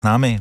námi.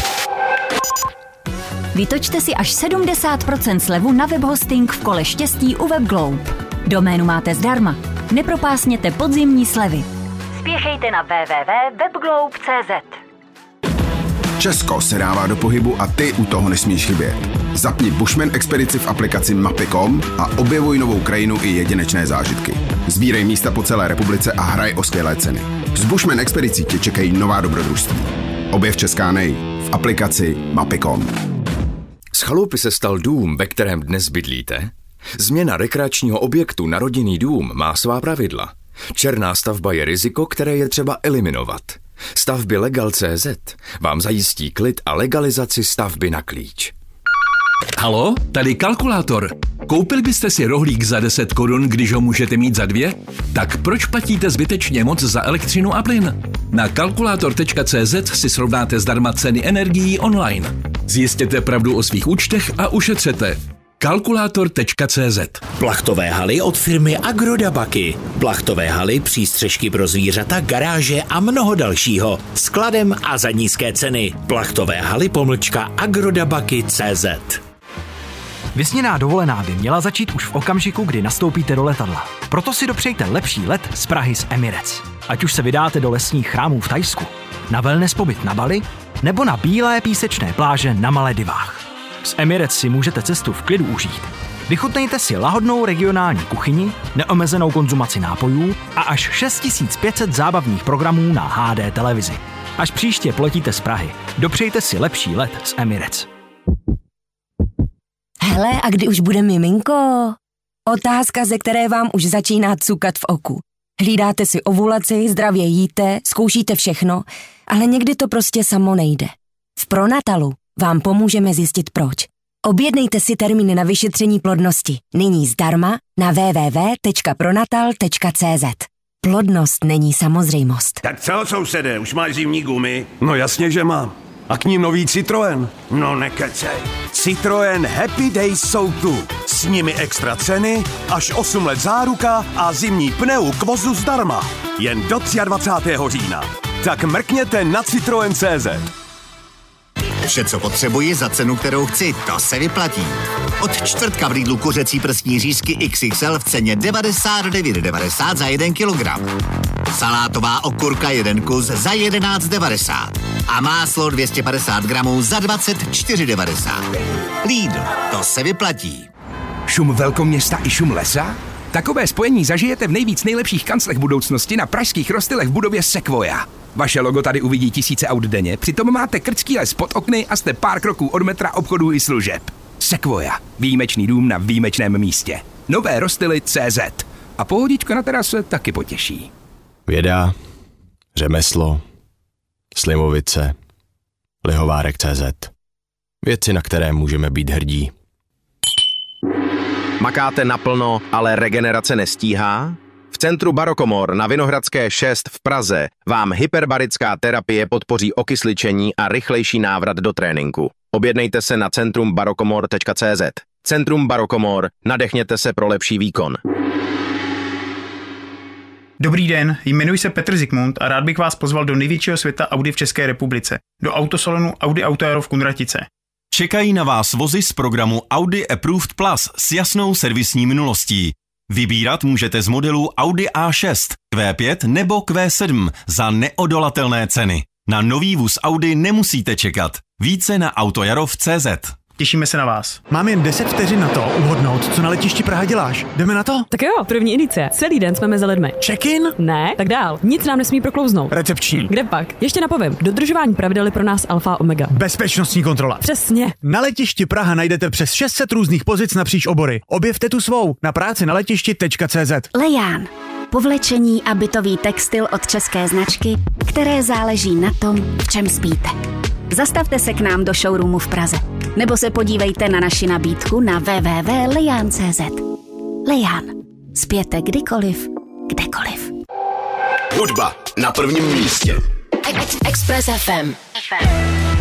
Vytočte si až 70% slevu na webhosting v kole štěstí u WebGlobe. Doménu máte zdarma. Nepropásněte podzimní slevy. Spěchejte na www.webglobe.cz. Česko se dává do pohybu a ty u toho nesmíš chybět. Zapni Bushman expedici v aplikaci Mapy.com a objevuj novou krajinu i jedinečné zážitky. Sbírej místa po celé republice a hraj o skvělé ceny. S Bushman expedicí tě čekají nová dobrodružství. Objev Česká nej v aplikaci Mapy.com. Z chalupy se stal dům, ve kterém dnes bydlíte? Změna rekreačního objektu na rodinný dům má svá pravidla. Černá stavba je riziko, které je třeba eliminovat. Stavby Legal.cz vám zajistí klid a legalizaci stavby na klíč. Halo, tady kalkulátor. Koupil byste si rohlík za 10 korun, když ho můžete mít za 2? Tak proč platíte zbytečně moc za elektřinu a plyn? Na kalkulátor.cz si srovnáte zdarma ceny energií online. Zjistěte pravdu o svých účtech a ušetřete. Kalkulátor.cz. Plachtové haly od firmy Agrodabaky. Plachtové haly, přístřežky pro zvířata, garáže a mnoho dalšího. Skladem a za nízké ceny. Plachtové haly _Agrodabaky.cz. Vysněná dovolená by měla začít už v okamžiku, kdy nastoupíte do letadla. Proto si dopřejte lepší let z Prahy s Emirates. Ať už se vydáte do lesních chrámů v Thajsku, na wellness pobyt na Bali, nebo na bílé písečné pláže na Maledivách. S Emirates si můžete cestu v klidu užít. Vychutnejte si lahodnou regionální kuchyni, neomezenou konzumaci nápojů a až 6500 zábavních programů na HD televizi. Až příště poletíte z Prahy, dopřejte si lepší let s Emirates. Hele, a kdy už bude miminko? Otázka, ze které vám už začíná cukat v oku. Hlídáte si ovulaci, zdravě jíte, zkoušíte všechno, ale někdy to prostě samo nejde. V Pronatalu vám pomůžeme zjistit proč. Objednejte si termíny na vyšetření plodnosti. Nyní zdarma na www.pronatal.cz. Plodnost není samozřejmost. Tak co, sousede, už máš zimní gumy? No jasně, že mám. A k ním nový Citroën. No nekecej. Citroën Happy Days jsou tu. S nimi extra ceny, až 8 let záruka a zimní pneu k vozu zdarma. Jen do 23. října. Tak mrkněte na Citroën.cz. Vše, co potřebuji za cenu, kterou chci, to se vyplatí. Od čtvrtka v Lidlu kuřecí prsní řízky XXL v ceně 99,90 za 1 kilogram. Salátová okurka 1 kus za 11,90. A máslo 250 gramů za 24,90. Lidl, to se vyplatí. Šum velkoměsta i šum lesa? Takové spojení zažijete v nejlepších kanclech budoucnosti na pražských Rostylech v budově Sequoia. Vaše logo tady uvidí tisíce aut denně, přitom máte krčký les pod okny a jste pár kroků od metra, obchodů i služeb. Sequoia. Výjimečný dům na výjimečném místě. Nové Rostily.cz. A pohodička na terase taky potěší. Věda, řemeslo, Slimovice, Lihovárek.cz. Věci, na které můžeme být hrdí. Makáte naplno, ale regenerace nestíhá? V centru Barokomor na Vinohradské 6 v Praze vám hyperbarická terapie podpoří okysličení a rychlejší návrat do tréninku. Objednejte se na centrumbarokomor.cz. Centrum Barokomor, nadechněte se pro lepší výkon. Dobrý den, jmenuji se Petr Zikmund a rád bych vás pozval do největšího světa Audi v České republice, do autosalonu Audi Auto Aero v Kunratice. Čekají na vás vozy z programu Audi Approved Plus s jasnou servisní minulostí. Vybírat můžete z modelů Audi A6, Q5 nebo Q7 za neodolatelné ceny. Na nový vůz Audi nemusíte čekat. Více na autojarov.cz. Těšíme se na vás. Mám jen 10 vteřin na to uhodnout, co na letišti Praha děláš. Jdeme na to? Tak jo, první indicie. Celý den jsme mezi lidmi. Check-in? Ne, tak dál. Nic nám nesmí proklouznout. Recepční. Kde pak? Ještě napovím. Dodržování pravidel je pro nás alfa a omega. Bezpečnostní kontrola. Přesně. Na letišti Praha najdete přes 600 různých pozic napříč obory. Objevte tu svou na práci na letišti.cz. Leján. Povlečení a bytový textil od české značky, které záleží na tom, v čem spíte. Zastavte se k nám do showroomu v Praze. Nebo se podívejte na naši nabídku na www.lejan.cz. Lejan. Spěte kdykoliv, kdekoliv. Hudba na prvním místě. Express FM.